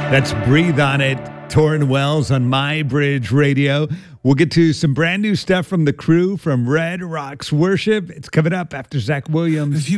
That's Breathe on It, Torrin Wells on My Bridge Radio. We'll get to some brand new stuff from the crew from Red Rocks Worship. It's coming up after Zach Williams.